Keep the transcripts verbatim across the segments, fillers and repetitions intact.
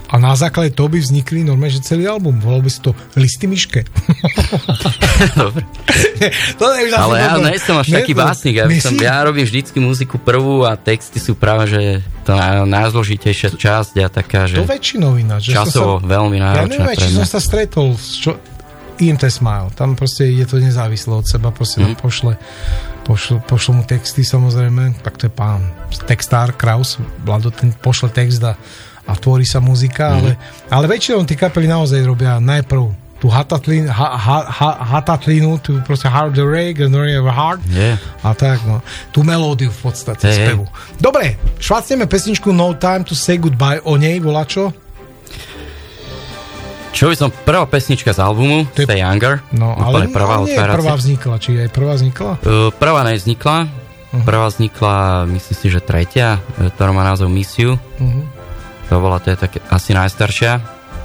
A na základe toho by vznikli normálne, že celý album. Volal by si to Listy myške. Dobre. To je už ale ja dobre. nejsem až taký básnik. Ja, som, ja robím vždycky muziku prvú a texty sú práve, že to najzložitejšia časť a taká, že to väčšinou ináč. časovo sa, veľmi náročná. Ja neviem, či som sa stretol s čo, í em té Smile. Tam proste je to nezávislé od seba. Proste mm. pošle, pošle, pošle mu texty samozrejme. Tak to je pán textár Kraus. Vlado, ten pošle text a a tvorí sa muzika, mm. ale, ale väčšinou tí kapely naozaj robia najprv tú hatatlínu, ha, ha, ha, hatatlínu, tú proste hard the rag, and the hard, yeah. a tak, no. Tú melódiu v podstate hey, spevu. Hey. Dobre, švácneme pesničku No Time to Say Goodbye, o nej volá čo? Čo by som, prvá pesnička z albumu, je, Stay Younger, no, úplne ale, prvá ale nie prvá vznikla, či aj prvá vznikla? Uh, prvá nevznikla, uh-huh. prvá vznikla, myslím si, že tretia, ktorá má názov Miss You. Uh-huh. To bola, to je také asi najstaršia,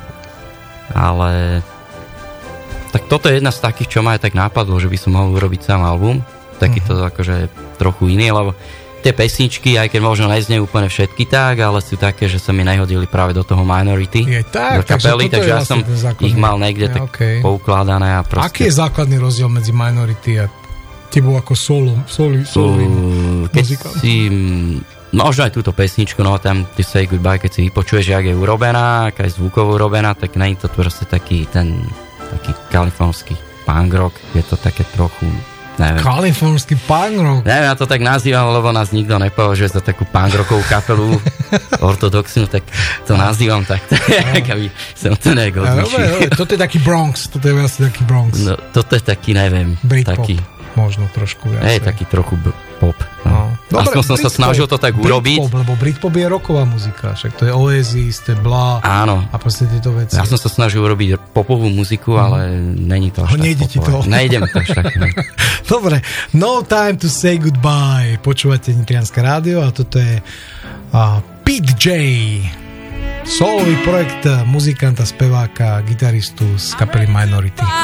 ale tak toto je jedna z takých, čo ma aj tak nápadlo, že by som mohol urobiť sám album, takýto uh-huh. akože trochu iný, lebo tie pesničky, aj keď možno neznejú úplne všetky tak, ale sú také, že sa mi nehodili práve do toho Minority, je tak, do kapely, takže, takže ja som ich mal niekde ja, tak okay. poukladané a proste. Aký je základný rozdiel medzi Minority a tebou ako solo, solo, solo uh, keď muzikant? Si možno aj túto pesničku, no tam ty Say Goodbye, keď si vypočuješ, jak je urobená, aká je zvukovo urobená, tak nie je to proste taký ten taký kalifornský punk rock, je to také trochu, neviem. Kalifornský punk rock? Neviem, ja to tak nazývam, lebo nás nikto nepovažuje za takú punk rockovú kapelu ortodoxnú, tak to nazývam tak, tak aby som to nejak odlišil. Toto je taký Bronx, toto je vlastne taký Bronx. No, toto je taký, neviem, Britpop. taký možno trošku viac. Je taký trochu b- pop. No. No. Dobre, aspoň som sa snažil to tak Britpop, urobiť. Lebo Britpop je rocková muzika, však to je Oasis, to je Blah. Áno. A proste tieto veci. Ja som sa snažil urobiť popovú muziku, mm. ale není to až tak nejde ti to. Nejdem to až tak. Dobre, No Time to Say Goodbye. Počúvate Nitrianske rádio a toto je uh, Pete J. Solový projekt muzikanta, speváka, gitaristu z kapely Minority.